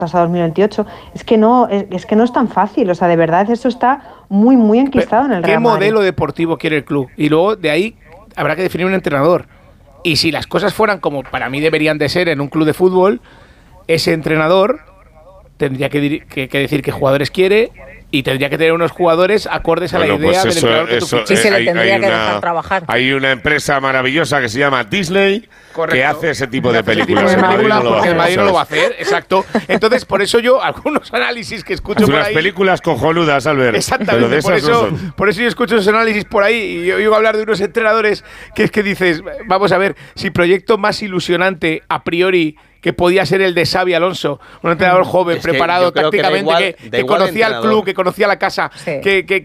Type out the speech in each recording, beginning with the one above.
hasta 2028. Es que no es tan fácil, o sea, de verdad eso está muy, muy enquistado en el Real Madrid. ¿Qué modelo deportivo quiere el club? Y luego de ahí habrá que definir un entrenador. Y si las cosas fueran como para mí deberían de ser en un club de fútbol, ese entrenador tendría que decir qué jugadores quiere y tendría que tener unos jugadores acordes a la idea del entrenador que tú quieres. Y se le tendría que dejar trabajar. Hay una empresa maravillosa que se llama Disney, correcto, que hace ese tipo de películas. Porque el Madrid no lo va a hacer, exacto. Entonces, por eso yo, algunos análisis que escucho por ahí… unas películas cojonudas, Albert. Exactamente, por eso yo escucho esos análisis por ahí y yo oigo hablar de unos entrenadores que es que dices, vamos a ver, si proyecto más ilusionante a priori que podía ser el de Xabi Alonso, un entrenador joven, preparado tácticamente, que conocía el club, que conocía la casa, sí, que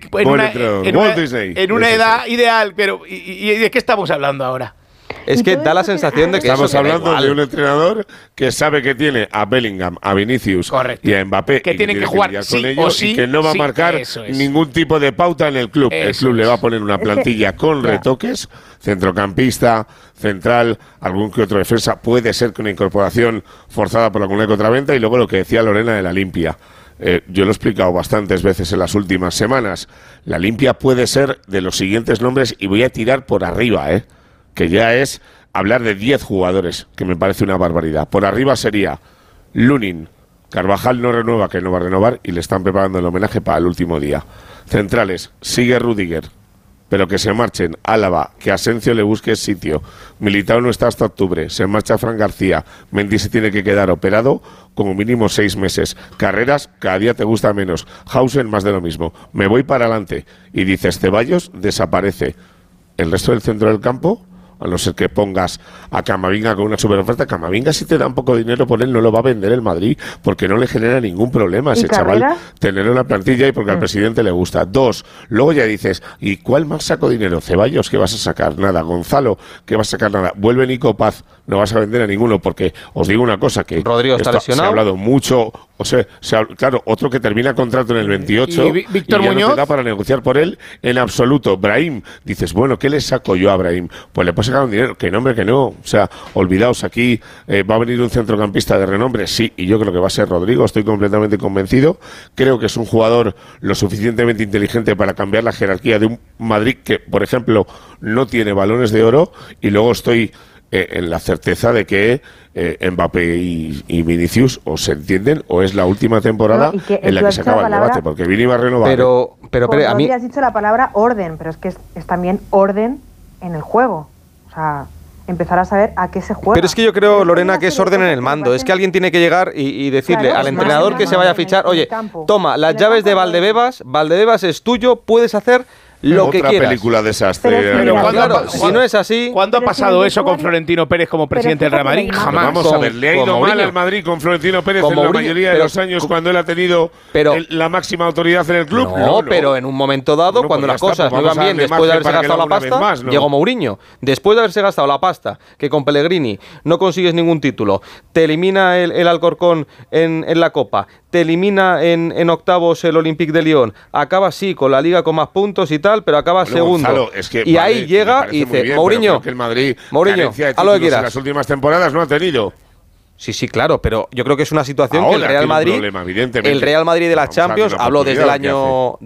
en una edad ideal, pero ¿y de qué estamos hablando ahora? Es que da la sensación de que estamos hablando de un entrenador que sabe que tiene a Bellingham, a Vinicius, correcto, y a Mbappé, que tienen que jugar sí con ellos, o sí, y que no va a marcar ningún tipo de pauta en el club. El club le va a poner una plantilla con retoques, centrocampista, central, algún que otro defensa, puede ser que una incorporación forzada por alguna contraventa, y luego lo que decía Lorena de la limpia. Yo lo he explicado bastantes veces en las últimas semanas. La limpia puede ser de los siguientes nombres, y voy a tirar por arriba, que ya es hablar de 10 jugadores, que me parece una barbaridad. Por arriba sería Lunin, Carvajal no renueva, que no va a renovar, y le están preparando el homenaje para el último día. Centrales, sigue Rüdiger, pero que se marchen. Álava, que Asencio le busque sitio. Militao no está hasta octubre, se marcha Fran García. Mendy se tiene que quedar operado como mínimo 6 meses. Carreras, cada día te gusta menos. Hausen, más de lo mismo. Me voy para adelante. Y dices, Ceballos desaparece. El resto del centro del campo, a no ser que pongas a Camavinga con una superoferta. Camavinga, si te da un poco de dinero por él, no lo va a vender el Madrid, porque no le genera ningún problema a ese chaval tenerlo en la plantilla, y porque al presidente le gusta. 2, luego ya dices, ¿y cuál más saco dinero? Ceballos, ¿qué vas a sacar? Nada. Gonzalo, ¿qué vas a sacar? Nada. Vuelve Nico Paz, no vas a vender a ninguno, porque os digo una cosa, que Rodrigo está lesionado. Se ha hablado mucho, o sea, claro, otro que termina contrato en el 28 y Víctor Muñoz no te da para negociar por él en absoluto. Brahim, dices, bueno, ¿qué le saco yo a Brahim? Pues le puedo sacar un dinero, que nombre que no, o sea, olvidaos, aquí va a venir un centrocampista de renombre, sí, y yo creo que va a ser Rodrigo, estoy completamente convencido. Creo que es un jugador lo suficientemente inteligente para cambiar la jerarquía de un Madrid que, por ejemplo, no tiene balones de oro, y luego estoy en la certeza de que Mbappé y Vinicius o se entienden, o es la última temporada en la que se acaba el debate, porque Vini va a renovar. Pero a mí has dicho la palabra orden, pero es que es también orden en el juego. O sea, empezar a saber a qué se juega. Pero es que yo creo, Lorena, que es orden en el mando. Es que alguien tiene que llegar y decirle al entrenador que se vaya a fichar, oye, toma las llaves de Valdebebas es tuyo, puedes hacer lo que quieras. Otra película desastre. Pero claro, si no es así… ¿Cuándo ha pasado eso con Florentino Pérez como presidente del Real Madrid? Jamás. Vamos a ver, le ha ido mal al Madrid con Florentino Pérez en la mayoría de los años, cuando él ha tenido la máxima autoridad en el club. No, pero en un momento dado, cuando las cosas no iban bien, después de haberse gastado la pasta, llegó Mourinho. Después de haberse gastado la pasta, que con Pellegrini no consigues ningún título, te elimina el Alcorcón en la Copa, te elimina en octavos el Olympique de Lyon, acaba sí con la Liga con más puntos y tal, pero acaba segundo. Gonzalo, es que, y ahí llega y dice, bien, Mourinho, que el Madrid, haz lo que quieras. En las últimas temporadas no ha tenido. Sí, claro, pero yo creo que es una situación ahora que el Real Madrid, el Real Madrid de la Champions, hablo desde el año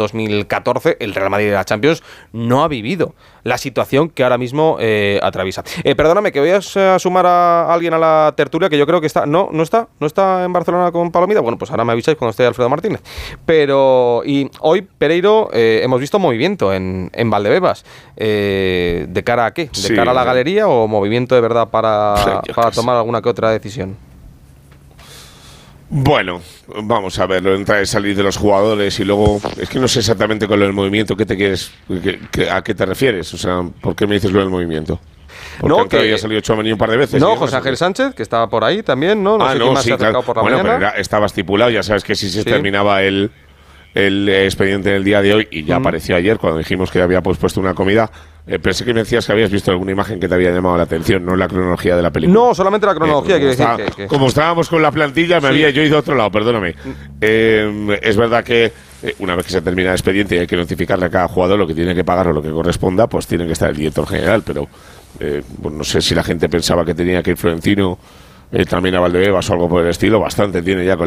2014, el Real Madrid de la Champions no ha vivido la situación que ahora mismo atraviesa. Perdóname, que voy a sumar a alguien a la tertulia, que yo creo que está, no está en Barcelona con Palomita. Bueno, pues ahora me avisáis cuando esté Alfredo Martínez. Pero, y hoy, Pereiro, hemos visto movimiento en Valdebebas. ¿De cara a qué? ¿De cara a la galería o movimiento de verdad para tomar alguna que otra decisión? Bueno, vamos a ver, lo de entrar y salir de los jugadores, y luego es que no sé exactamente con lo del movimiento qué te quieres, a qué te refieres, o sea, ¿por qué me dices lo del movimiento? Porque no, que había salido Tchouaméni un par de veces. No, José Ángel Sánchez, que estaba por ahí también, ¿no? No sé quién más se ha acercado por la mañana. Pero estaba estipulado, ya sabes que si se terminaba el expediente en el día de hoy, y ya apareció ayer cuando dijimos que había puesto una comida. Pensé que me decías que habías visto alguna imagen que te había llamado la atención, no la cronología de la película. No, solamente la cronología, quiero decir que… Como estábamos con la plantilla, me había yo ido a otro lado, perdóname. Es verdad que una vez que se termina el expediente y hay que notificarle a cada jugador lo que tiene que pagar o lo que corresponda, pues tiene que estar el director general, pero pues no sé si la gente pensaba que tenía que ir Florentino también a Valdebebas o algo por el estilo, bastante tiene ya con